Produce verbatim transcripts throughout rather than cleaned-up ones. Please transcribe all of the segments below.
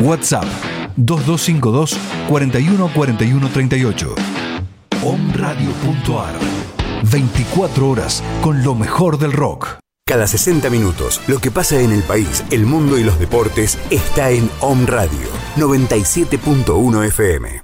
WhatsApp dos dos cinco dos, cuatro uno cuatro uno tres ocho. Omradio punto ar. veinticuatro horas con lo mejor del rock. Cada sesenta minutos, lo que pasa en el país, el mundo y los deportes está en Om Radio noventa y siete punto uno F M.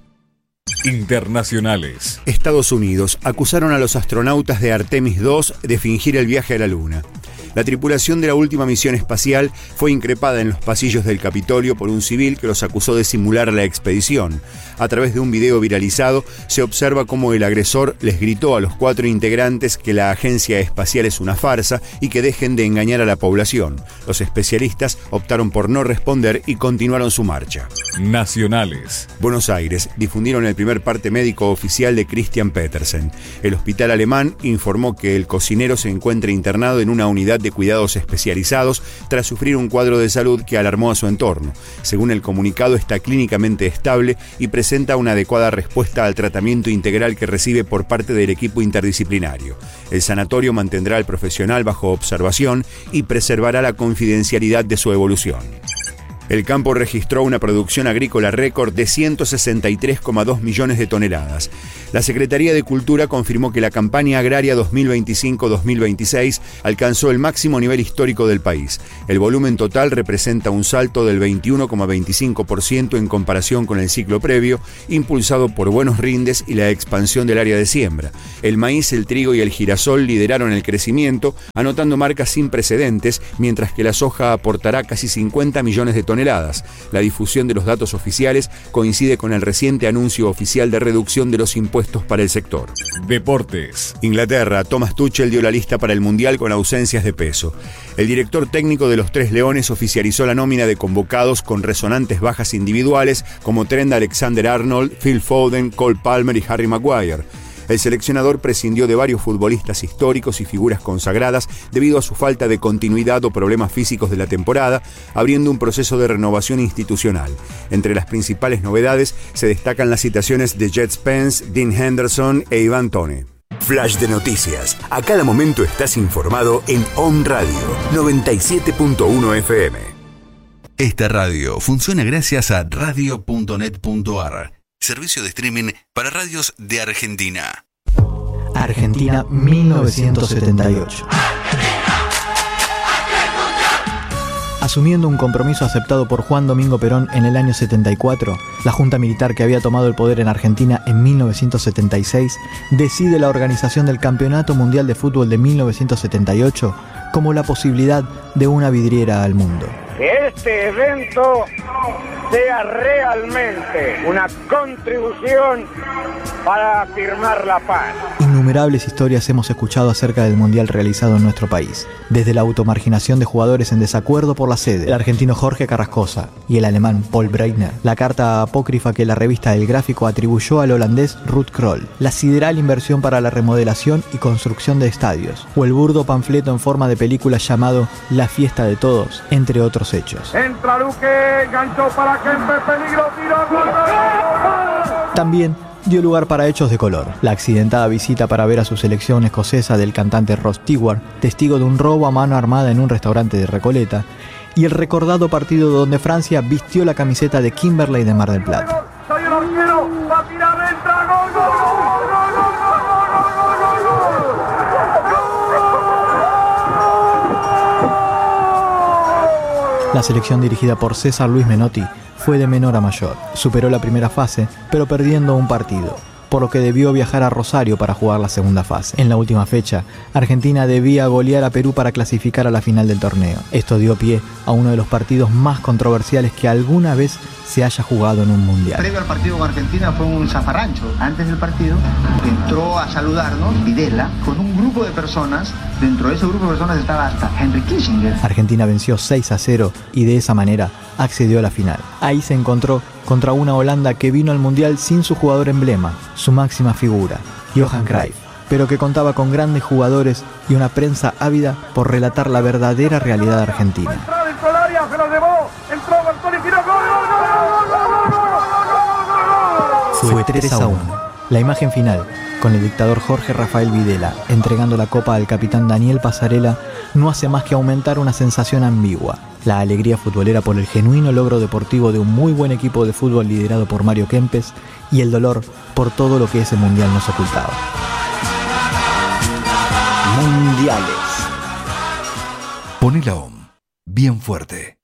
Internacionales. Estados Unidos acusaron a los astronautas de Artemis dos de fingir el viaje a la Luna. La tripulación de la última misión espacial fue increpada en los pasillos del Capitolio por un civil que los acusó de simular la expedición. A través de un video viralizado se observa cómo el agresor les gritó a los cuatro integrantes que la agencia espacial es una farsa y que dejen de engañar a la población. Los especialistas optaron por no responder y continuaron su marcha. Nacionales. Buenos Aires difundieron el primer parte médico oficial de Christian Petersen. El hospital alemán informó que el cocinero se encuentra internado en una unidad de cuidados especializados tras sufrir un cuadro de salud que alarmó a su entorno. Según el comunicado, está clínicamente estable y presenta una adecuada respuesta al tratamiento integral que recibe por parte del equipo interdisciplinario. El sanatorio mantendrá al profesional bajo observación y preservará la confidencialidad de su evolución. El campo registró una producción agrícola récord de ciento sesenta y tres coma dos millones de toneladas. La Secretaría de Cultura confirmó que la campaña agraria dos mil veinticinco dos mil veintiséis alcanzó el máximo nivel histórico del país. El volumen total representa un salto del veintiuno coma veinticinco por ciento en comparación con el ciclo previo, impulsado por buenos rindes y la expansión del área de siembra. El maíz, el trigo y el girasol lideraron el crecimiento, anotando marcas sin precedentes, mientras que la soja aportará casi cincuenta millones de toneladas. La difusión de los datos oficiales coincide con el reciente anuncio oficial de reducción de los impuestos para el sector. Deportes. Inglaterra. Thomas Tuchel dio la lista para el Mundial con ausencias de peso. El director técnico de los Tres Leones oficializó la nómina de convocados con resonantes bajas individuales como Trent Alexander-Arnold, Phil Foden, Cole Palmer y Harry Maguire. El seleccionador prescindió de varios futbolistas históricos y figuras consagradas debido a su falta de continuidad o problemas físicos de la temporada, abriendo un proceso de renovación institucional. Entre las principales novedades se destacan las citaciones de Jet Spence, Dean Henderson e Ivan Toney. Flash de noticias. A cada momento estás informado en Om Radio noventa y siete punto uno F M. Esta radio funciona gracias a radio punto net punto ar. Servicio de streaming para radios de Argentina. Argentina mil novecientos setenta y ocho. Asumiendo un compromiso aceptado por Juan Domingo Perón en el año setenta y cuatro, la Junta Militar que había tomado el poder en Argentina en mil novecientos setenta y seis decide la organización del Campeonato Mundial de Fútbol de mil novecientos setenta y ocho como la posibilidad de una vidriera al mundo. Que este evento sea realmente una contribución para afirmar la paz. Innumerables historias hemos escuchado acerca del mundial realizado en nuestro país, desde la automarginación de jugadores en desacuerdo por la sede, el argentino Jorge Carrascosa y el alemán Paul Breitner, la carta apócrifa que la revista El Gráfico atribuyó al holandés Ruud Krol, la sideral inversión para la remodelación y construcción de estadios, o el burdo panfleto en forma de película llamado La Fiesta de Todos, entre otros hechos. Entra Luque, enganchó para Kempe, peligro, tiro, gol, gol. También dio lugar para hechos de color. La accidentada visita para ver a su selección escocesa del cantante Rod Stewart, testigo de un robo a mano armada en un restaurante de Recoleta, y el recordado partido donde Francia vistió la camiseta de Kimberley de Mar del Plata. Soy el arquero, va a tirar, entra, gol, gol, gol, gol, gol, gol, gol, gol, gol. La selección dirigida por César Luis Menotti fue de menor a mayor. Superó la primera fase, pero perdiendo un partido, por lo que debió viajar a Rosario para jugar la segunda fase. En la última fecha, Argentina debía golear a Perú para clasificar a la final del torneo. Esto dio pie a uno de los partidos más controversiales que alguna vez se haya jugado en un mundial. Previo al partido con Argentina fue un zafarrancho. Antes del partido entró a saludarnos Videla con un grupo de personas. Dentro de ese grupo de personas estaba hasta Henry Kissinger. Argentina venció seis a cero y de esa manera accedió a la final. Ahí se encontró contra una Holanda que vino al mundial sin su jugador emblema, su máxima figura, Johan Cruyff, pero que contaba con grandes jugadores y una prensa ávida por relatar la verdadera realidad argentina. Fue tres a uno. La imagen final, con el dictador Jorge Rafael Videla entregando la copa al capitán Daniel Passarella, no hace más que aumentar una sensación ambigua: la alegría futbolera por el genuino logro deportivo de un muy buen equipo de fútbol liderado por Mario Kempes, y el dolor por todo lo que ese mundial nos ocultaba. Mundiales. Poné la O M bien fuerte.